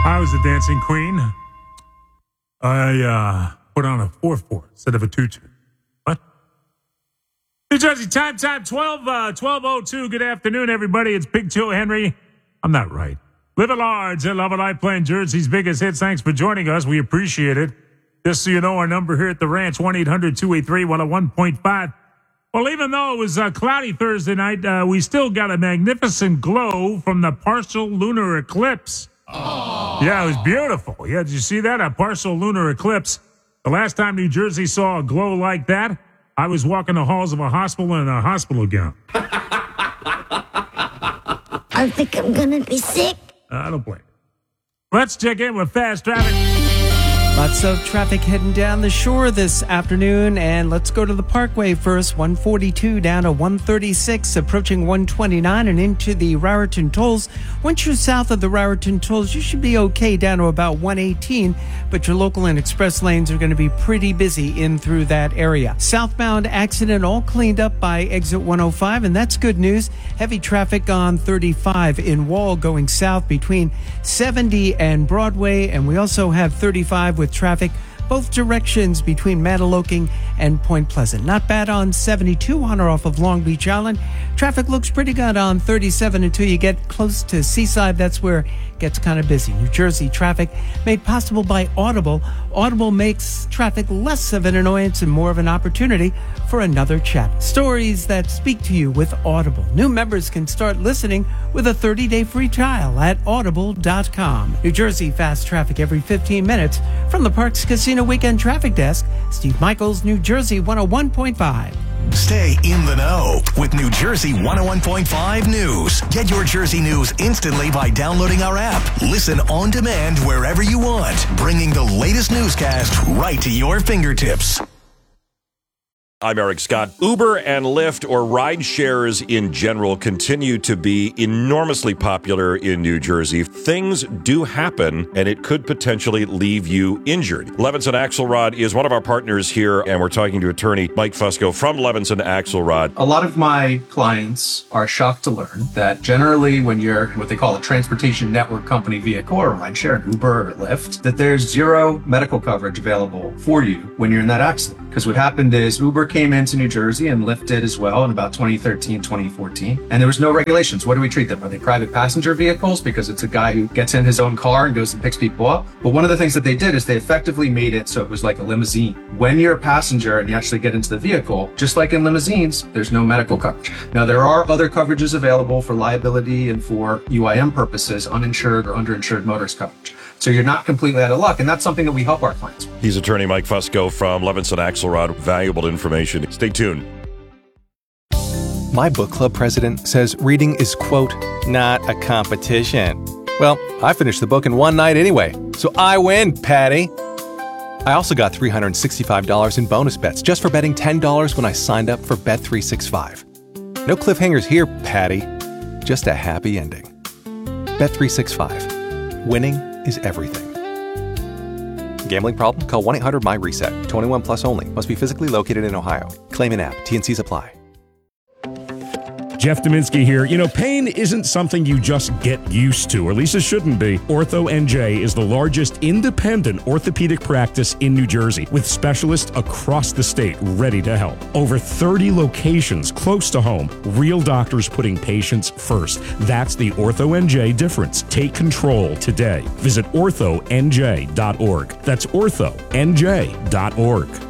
I was a dancing queen. I put on a 4-4 instead of a 2-2. What? New Jersey time, 12:02. Good afternoon, everybody. It's Big Joe Henry. I'm not right. Live at large and love a life, playing Jersey's biggest hits. Thanks for joining us. We appreciate it. Just so you know, our number here at the ranch, 1-800-283-101.5. Well, even though it was cloudy Thursday night, we still got a magnificent glow from the partial lunar eclipse. Aww. Yeah, it was beautiful. Yeah, did you see that? A partial lunar eclipse. The last time New Jersey saw a glow like that, I was walking the halls of a hospital in a hospital gown. I think I'm gonna be sick. I don't blame you. Let's check in with fast traffic. Lots of traffic heading down the shore this afternoon, and let's go to the Parkway first. 142 down to 136, approaching 129 and into the Raritan Tolls. Once you're south of the Raritan Tolls, you should be okay down to about 118, but your local and express lanes are going to be pretty busy in through that area. Southbound accident all cleaned up by exit 105, and that's good news. Heavy traffic on 35 in Wall going south between 70 and Broadway, and we also have 35 with traffic both directions between Mantoloking and Point Pleasant. Not bad on 72 on or off of Long Beach Island. Traffic looks pretty good on 37 until you get close to Seaside. That's where it gets kind of busy. New Jersey traffic made possible by Audible. Audible makes traffic less of an annoyance and more of an opportunity for another chat. Stories that speak to you with Audible. New members can start listening with a 30-day free trial at audible.com. New Jersey fast traffic every 15 minutes from the Parks Casino Weekend Traffic Desk. Steve Michaels, New Jersey 101.5. Stay in the know with New Jersey 101.5 News. Get your Jersey news instantly by downloading our app. Listen on demand wherever you want, bringing the latest newscast right to your fingertips. I'm Eric Scott. Uber and Lyft, or ride shares in general, continue to be enormously popular in New Jersey. Things do happen, and it could potentially leave you injured. Levinson Axelrod is one of our partners here, and we're talking to attorney Mike Fusco from Levinson Axelrod. A lot of my clients are shocked to learn that generally when you're what they call a transportation network company vehicle or rideshare, Uber or Lyft, that there's zero medical coverage available for you when you're in that accident. Because what happened is Uber came into New Jersey and Lyft did as well in about 2013, 2014. And there was no regulations. What do we treat them? Are they private passenger vehicles? Because it's a guy who gets in his own car and goes and picks people up. But one of the things that they did is they effectively made it so it was like a limousine. When you're a passenger and you actually get into the vehicle, just like in limousines, there's no medical coverage. Now, there are other coverages available for liability and for UIM purposes, uninsured or underinsured motorist coverage. So you're not completely out of luck, and that's something that we help our clients with. He's attorney Mike Fusco from Levinson Axelrod. Valuable information. Stay tuned. My book club president says reading is, quote, not a competition. Well, I finished the book in one night anyway, so I win, Patty. I also got $365 in bonus bets just for betting $10 when I signed up for Bet365. No cliffhangers here, Patty. Just a happy ending. Bet365. Winning is everything. Gambling problem? Call 1-800-MY-RESET. 21 plus only. Must be physically located in Ohio. Claim an app. T&Cs apply. Jeff Dominski here. You know, pain isn't something you just get used to, or at least it shouldn't be. Ortho NJ is the largest independent orthopedic practice in New Jersey, with specialists across the state ready to help. Over 30 locations close to home, real doctors putting patients first. That's the Ortho NJ difference. Take control today. Visit orthonj.org. That's orthonj.org.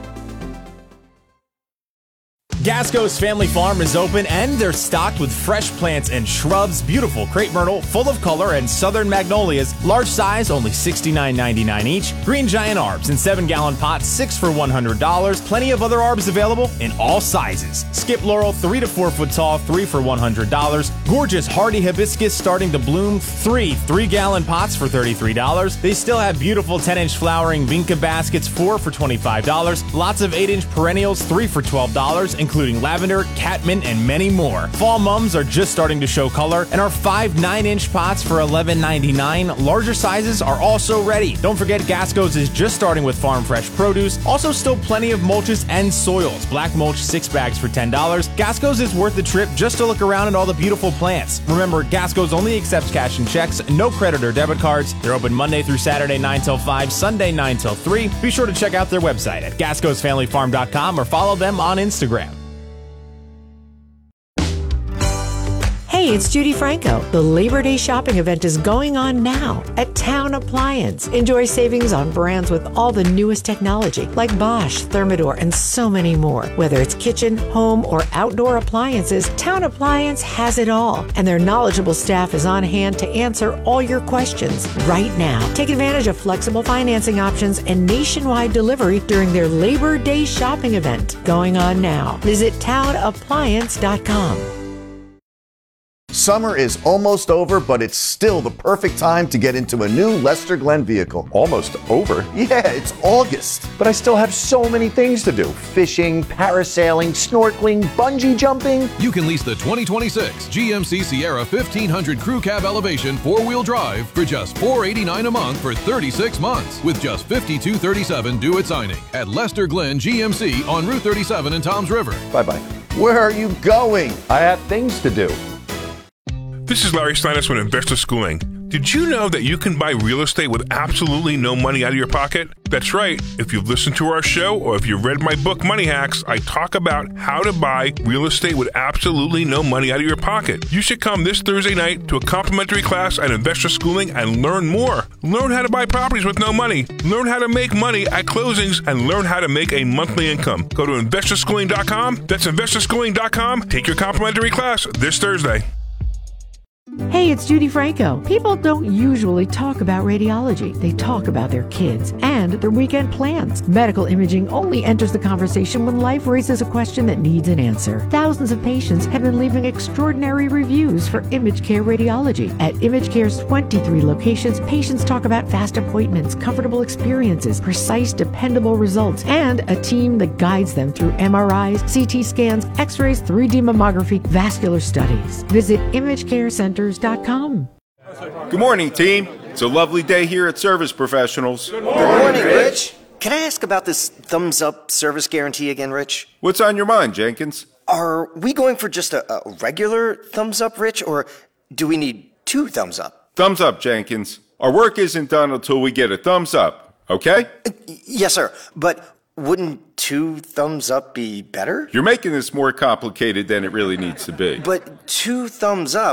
Gasco's Family Farm is open and they're stocked with fresh plants and shrubs, beautiful crepe myrtle, full of color, and southern magnolias, large size, only $69.99 each, green giant arbs in 7-gallon pots, 6 for $100, plenty of other arbs available in all sizes. Skip laurel, 3 to 4 foot tall, 3 for $100, gorgeous hardy hibiscus starting to bloom, 3-gallon pots for $33. They still have beautiful 10-inch flowering vinca baskets, 4 for $25, lots of 8-inch perennials, 3 for $12, including including lavender, catmint, and many more. Fall mums are just starting to show color, and our 5 9-inch pots for $11.99. Larger sizes are also ready. Don't forget Gasco's is just starting with farm fresh produce. Also still plenty of mulches and soils. Black mulch 6 bags for $10. Gasco's is worth the trip just to look around at all the beautiful plants. Remember, Gasco's only accepts cash and checks, no credit or debit cards. They're open Monday through Saturday 9 till 5, Sunday 9 till 3. Be sure to check out their website at gascosfamilyfarm.com or follow them on Instagram. Hey, it's Judy Franco. The Labor Day shopping event is going on now at Town Appliance. Enjoy savings on brands with all the newest technology like Bosch, Thermador, and so many more. Whether it's kitchen, home, or outdoor appliances, Town Appliance has it all. And their knowledgeable staff is on hand to answer all your questions right now. Take advantage of flexible financing options and nationwide delivery during their Labor Day shopping event going on now. Visit townappliance.com. Summer is almost over, but it's still the perfect time to get into a new Lester Glenn vehicle. Almost over? Yeah, it's August, but I still have so many things to do. Fishing, parasailing, snorkeling, bungee jumping. You can lease the 2026 GMC Sierra 1500 Crew Cab Elevation 4-wheel drive for just $489 a month for 36 months with just $52.37 due at signing at Lester Glenn GMC on Route 37 in Toms River. Bye-bye. Where are you going? I have things to do. This is Larry Steinus with Investor Schooling. Did you know that you can buy real estate with absolutely no money out of your pocket? That's right. If you've listened to our show or if you've read my book, Money Hacks, I talk about how to buy real estate with absolutely no money out of your pocket. You should come this Thursday night to a complimentary class at Investor Schooling and learn more. Learn how to buy properties with no money. Learn how to make money at closings and learn how to make a monthly income. Go to investorschooling.com. That's investorschooling.com. Take your complimentary class this Thursday. Hey, it's Judy Franco. People don't usually talk about radiology. They talk about their kids and their weekend plans. Medical imaging only enters the conversation when life raises a question that needs an answer. Thousands of patients have been leaving extraordinary reviews for ImageCare Radiology. At ImageCare's 23 locations, patients talk about fast appointments, comfortable experiences, precise, dependable results, and a team that guides them through MRIs, CT scans, X-rays, 3D mammography, vascular studies. Visit ImageCareCenters.com. Good morning, team. It's a lovely day here at Service Professionals. Good morning, Rich. Can I ask about this thumbs up service guarantee again, Rich? What's on your mind, Jenkins? Are we going for just a regular thumbs up, Rich, or do we need 2 thumbs up? Thumbs up, Jenkins. Our work isn't done until we get a thumbs up, okay? Yes, sir. But wouldn't 2 thumbs up be better? You're making this more complicated than it really needs to be. But 2 thumbs up